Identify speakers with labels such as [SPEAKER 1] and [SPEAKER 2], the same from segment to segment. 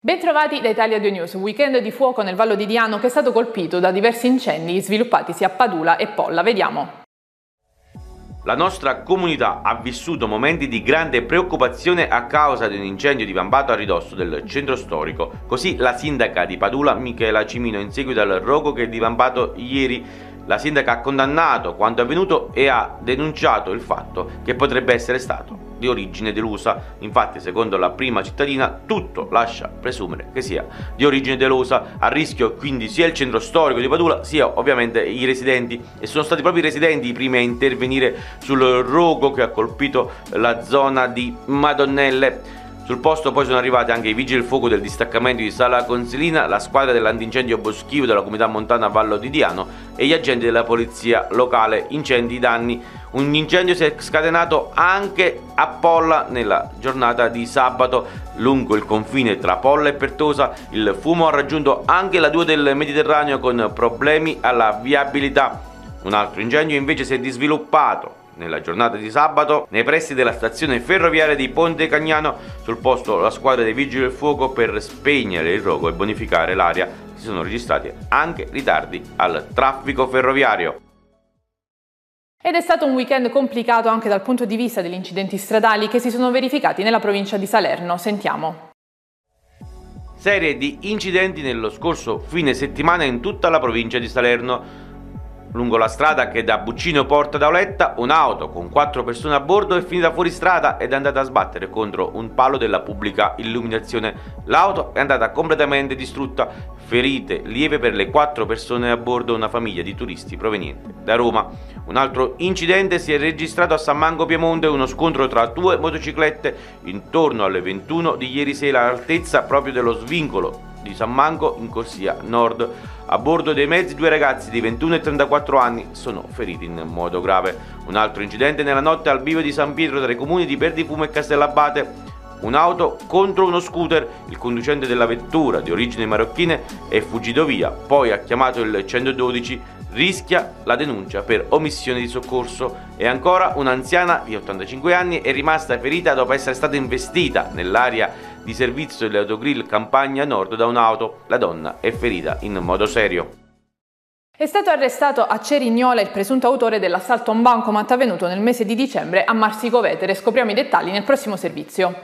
[SPEAKER 1] Bentrovati da Italia 2 News, weekend di fuoco nel Vallo di Diano che è stato colpito da diversi incendi sviluppatisi a Padula e Polla. Vediamo.
[SPEAKER 2] La nostra comunità ha vissuto momenti di grande preoccupazione a causa di un incendio divampato a ridosso del centro storico. Così la sindaca di Padula, Michela Cimino, in seguito al rogo che è divampato ieri, la sindaca ha condannato quanto avvenuto e ha denunciato il fatto che potrebbe essere stato di origine delusa. Infatti, secondo la prima cittadina, tutto lascia presumere che sia di origine delusa. A rischio quindi sia il centro storico di Padula sia ovviamente i residenti, e sono stati proprio i residenti i primi a intervenire sul rogo che ha colpito la zona di Madonnelle. Sul posto poi sono arrivati anche i vigili del fuoco del distaccamento di Sala Consilina, la squadra dell'antincendio boschivo della comunità montana Vallo di Diano e gli agenti della polizia locale. Incendi, danni. Un incendio si è scatenato anche a Polla nella giornata di sabato. Lungo il confine tra Polla e Pertosa il fumo ha raggiunto anche la 2 del Mediterraneo con problemi alla viabilità. Un altro incendio invece si è sviluppato nella giornata di sabato nei pressi della stazione ferroviaria di Ponte Cagnano. Sul posto la squadra dei vigili del fuoco per spegnere il rogo e bonificare l'area. Si sono registrati anche ritardi al traffico ferroviario.
[SPEAKER 1] Ed è stato un weekend complicato anche dal punto di vista degli incidenti stradali che si sono verificati nella provincia di Salerno. Sentiamo.
[SPEAKER 2] Serie di incidenti nello scorso fine settimana in tutta la provincia di Salerno. Lungo la strada che da Buccino porta da Oletta, un'auto con 4 persone a bordo è finita fuori strada ed è andata a sbattere contro un palo della pubblica illuminazione. L'auto è andata completamente distrutta, ferite lieve per le 4 persone a bordo, una famiglia di turisti proveniente da Roma. Un altro incidente si è registrato a San Mango Piemonte, uno scontro tra 2 motociclette intorno alle 21 di ieri sera all'altezza proprio dello svincolo di San Mango in corsia nord. A bordo dei mezzi 2 ragazzi di 21 e 34 anni sono feriti in modo grave. Un altro incidente nella notte al bivio di San Pietro tra i comuni di Perdifumo e Castellabate. Un'auto contro uno scooter, il conducente della vettura di origine marocchine è fuggito via, poi ha chiamato il 112, rischia la denuncia per omissione di soccorso. E ancora un'anziana di 85 anni è rimasta ferita dopo essere stata investita nell'area di servizio dell'autogrill Campagna Nord da un'auto. La donna è ferita in modo serio.
[SPEAKER 1] È stato arrestato a Cerignola il presunto autore dell'assalto a un bancomat avvenuto nel mese di dicembre a Marsico Vetere. Scopriamo i dettagli nel prossimo servizio.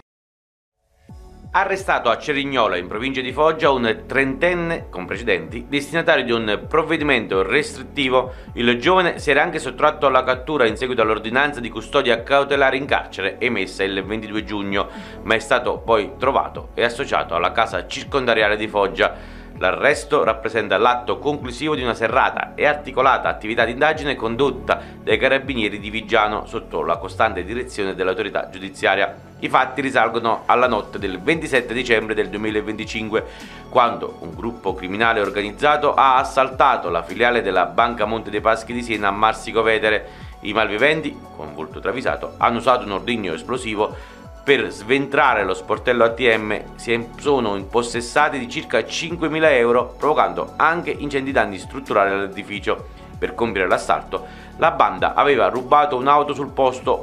[SPEAKER 2] Arrestato a Cerignola, in provincia di Foggia, un trentenne con precedenti, destinatario di un provvedimento restrittivo. Il giovane si era anche sottratto alla cattura in seguito all'ordinanza di custodia cautelare in carcere emessa il 22 giugno, ma è stato poi trovato e associato alla casa circondariale di Foggia. L'arresto rappresenta l'atto conclusivo di una serrata e articolata attività di indagine condotta dai carabinieri di Viggiano sotto la costante direzione dell'autorità giudiziaria. I fatti risalgono alla notte del 27 dicembre del 2025, quando un gruppo criminale organizzato ha assaltato la filiale della Banca Monte dei Paschi di Siena a Marsico Vetere. I malviventi, con volto travisato, hanno usato un ordigno esplosivo per sventrare lo sportello ATM. Sono impossessati di circa 5.000 euro, provocando anche ingenti danni strutturali all'edificio. Per compiere l'assalto, la banda aveva rubato un'auto sul posto,